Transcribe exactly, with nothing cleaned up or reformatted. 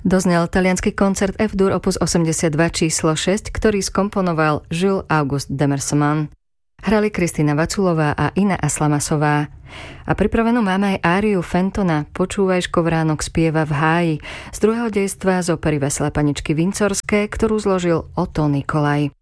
Doznel taliansky koncert F-dur opus osemdesiatdva číslo šesť, ktorý skomponoval Jules Auguste Demerseman. Hrali Kristína Vaculová a Ina Aslamasová. A pripravenú máme aj áriu Fentona Počúvaj škovránok spieva v háji z druhého dejstva z opery Veselé paničky Vincorské, ktorú zložil Otto Nikolaj.